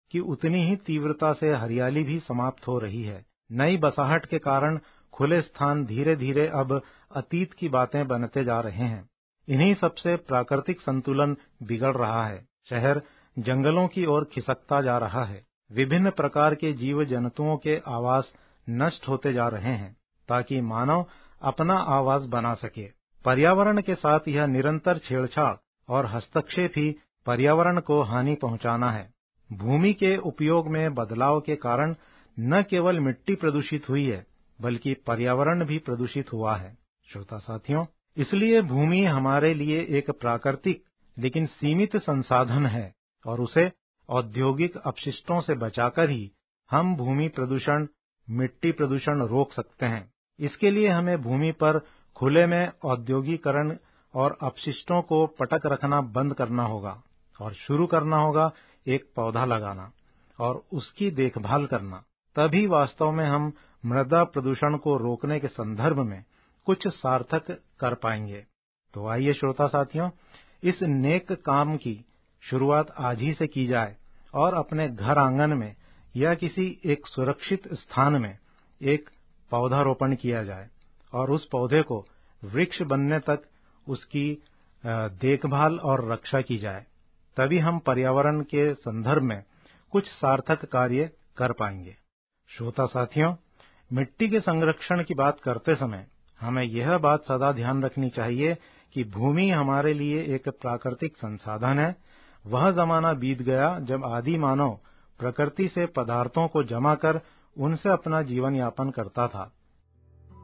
कि उतनी ही तीव्रता से हरियाली भी समाप्त हो रही है। नई बसाहट के कारण खुले स्थान धीरे धीरे अब अतीत की बातें बनते जा रहे हैं। इन्हीं सबसे प्राकृतिक संतुलन बिगड़ रहा है। शहर जंगलों की ओर खिसकता जा रहा है। विभिन्न प्रकार के जीव जंतुओं के आवास नष्ट होते जा रहे हैं ताकि मानव अपना आवास बना सके। पर्यावरण के साथ यह निरंतर छेड़छाड़ और हस्तक्षेप ही पर्यावरण को हानि पहुंचाना है। भूमि के उपयोग में बदलाव के कारण न केवल मिट्टी प्रदूषित हुई है बल्कि पर्यावरण भी प्रदूषित हुआ है। श्रोता साथियों, इसलिए भूमि हमारे लिए एक प्राकृतिक लेकिन सीमित संसाधन है और उसे औद्योगिक अपशिष्टों से बचाकर ही हम भूमि प्रदूषण, मिट्टी प्रदूषण रोक सकते हैं। इसके लिए हमें भूमि पर खुले में औद्योगिकरण और अपशिष्टों को पटक रखना बंद करना होगा और शुरू करना होगा एक पौधा लगाना और उसकी देखभाल करना। तभी वास्तव में हम मृदा प्रदूषण को रोकने के संदर्भ में कुछ सार्थक कर पाएंगे। तो आइए श्रोता साथियों, इस नेक काम की शुरुआत आज ही से की जाए और अपने घर आंगन में या किसी एक सुरक्षित स्थान में एक पौधारोपण किया जाए और उस पौधे को वृक्ष बनने तक उसकी देखभाल और रक्षा की जाए। तभी हम पर्यावरण के संदर्भ में कुछ सार्थक कार्य कर पाएंगे। श्रोता साथियों, मिट्टी के संरक्षण की बात करते समय हमें यह बात सदा ध्यान रखनी चाहिए कि भूमि हमारे लिए एक प्राकृतिक संसाधन है। वह जमाना बीत गया जब आदि मानव प्रकृति से पदार्थों को जमा कर उनसे अपना जीवन यापन करता था।